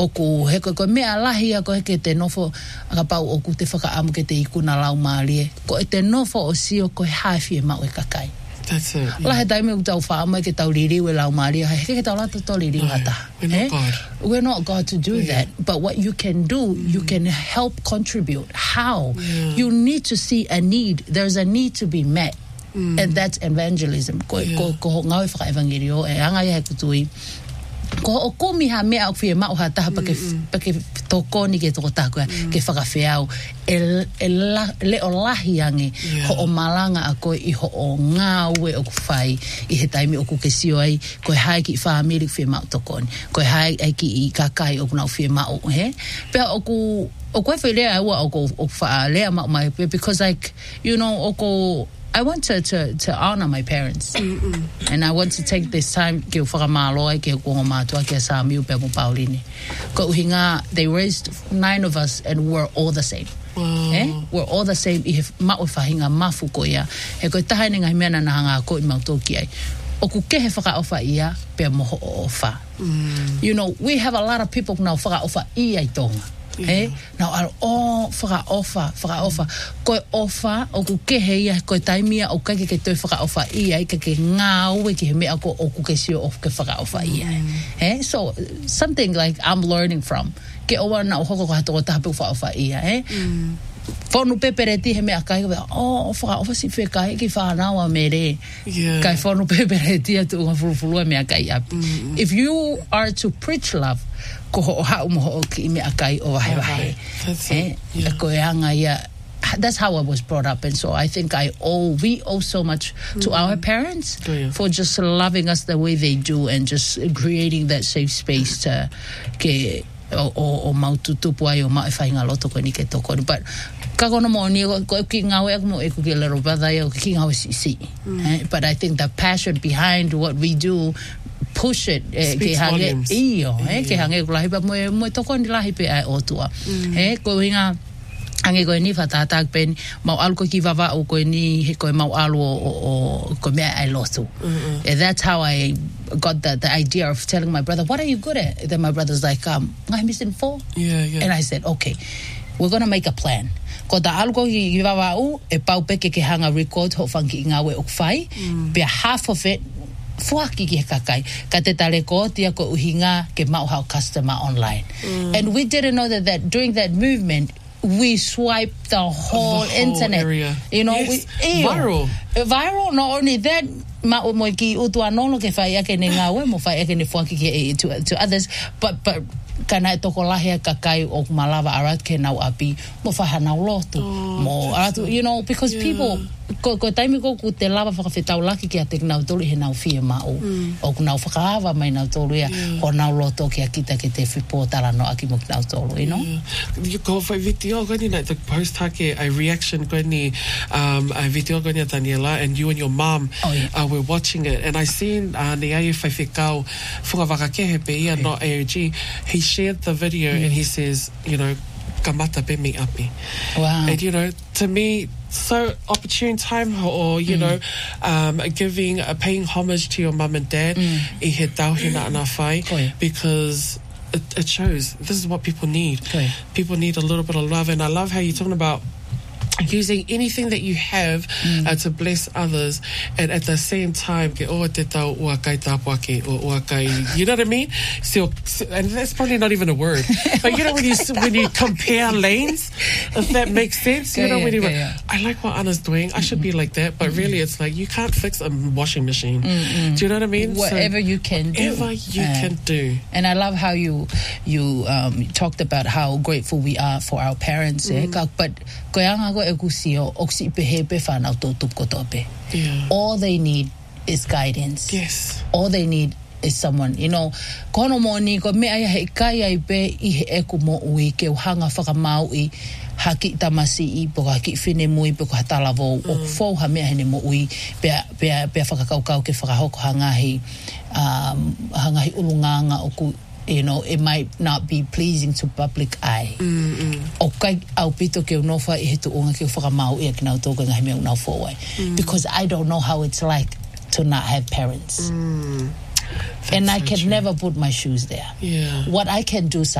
oku heko ko mea lahi a ko heke te nofo aka pau oku te whakaamu ke te ikuna lau maalie ko e te nofo o sio ko he hawhi e mau e kakai. That's it. Yeah. Lahe taime u tau whaama ke tau ririu e lau maalie heke ke tau lata tau ririu hata. We're not God. We're not God to do that. But what you can do, you can help contribute. How? You need to see a need. There's a need to be met. And that's evangelism. Ko ngau e whaka-evangelio e anga ia he kutui. Ko o komiha mea o whia mau hataha pake tokoni ke toko tākua ke whakawhiau le o lahi ange ho o malanga a koe i ho o ngā ue o ku whai i he taimi o ku ke sio ai koe hai ki whaamiri whia mau tokoni koe hai ai ki i kakai o ku nau whia mau he pea o koe whailea ua o ku wha lea mau mai because like you know o ku I want to honor my parents. And I want to take this time ke whakamaloa ke kongo matua ke Samiu pe mo Pauline. Ko uhinga, they raised 9 of us and we're all the same. Wow. We're all the same. I he mao whahinga mafu ko ia. He koe tahaine ngai mea na hanga ko I mautoki ai. O ku ke he whakaofa ia pe moho o ofa. You know, we have a lot of people now whakaofa ia I tonga. Now whakaofa koe ofa o ku kehe ia koe taimia o kai ke toi whakaofa ia i ke ngā ue ki he mea ko o ku ke sio o ke whakaofa ia so something like I'm learning from ke owa na o hoko ko hato o tahape whakaofa ia whonu pepereti he mea kai whakaofa si whekai ki whanawa mere kai whonu pepereti atu unga furufurua mea kai api if you are to preach love ko ho ha mo ki me akai o wahe ko anga ia that's how I was brought up and so I think we owe so much to our parents for just loving us the way they do and just creating that safe space to ke o maututupu ai o mai whainga loto ko ni ke toko but kagono mo ni ko ki ngawe mo e ku ke little brother o ki ngawe si but I think the passion behind what we do push it ke hange ke hange lahi pa mo toko ni lahi pe ai otua ko hinga ange ko ni fatata pen mau alko ki vava o ko ni he ko mau alu o ko me ai lotu and that's how I got the idea of telling my brother what are you good at then my brother's like I'm missing 4 and I said okay we're going to make a plan ko da algo ki vava o e pau peke ke hanga record ho fanki ngawe o fai be half of it fuaki ki kakai ka te tale ko tia ko uhinga ke mau how customer online and we didn't know that during that movement we swiped the whole internet area. You know viral not only that ma mo ki utu anolo ke fai ake ne ngawe mo fai ake ne fuaki ki to others but kana toko lahe kakai o malava arat ke nau api mo whahana lotu mo aratu you know because people ko taimi ko ku te lava whakawhetau laki ki a te nau tolu he nau whia mao o ku nau whakahawa mai nau tolu ia o nau loto ki a kita ke te whipotara no aki mo ki nau tolu you know ko whai video gani na the post hake a reaction gani a video gani a Daniela and you and your mom were watching it and I seen ne ai whai whikau whakawakakehe pe ia no AOG he shared the video and he says you know kamata pe me api and you know to me so opportune time or you know giving paying homage to your mum and dad I he tauhina ana whai because it shows this is what people need people need a little bit of love and I love how you're talking about using anything that you have to bless others and at the same time ke o te tau ua kai tāpuake o ua kai you know what I mean so and that's probably not even a word but you know when you compare lanes if that makes sense you know when you I like what Anna's doing I should be like that but really it's like you can't fix a washing machine do you know what I mean whatever you can do and I love how you talked about how grateful we are for our parents but koyanga go ekusio oksi pehepe whanau tōtup kotope all they need is guidance all they need is someone you know kono mo ni ko me ai he kai ai pe I he eku mo ui ke hanga whakamau I haki tamasi I po haki whine mui po hatala vo o fo ha me hene mo ui pe whakakaukau ke whakahoko hangahi ulunganga o ku you know it might not be pleasing to public eye o kai au pito ke unofa I he tu unga ke whakamau I ke nau tōka ngahi mea unau fōwai because I don't know how it's like to not have parents and I can never put my shoes there what I can do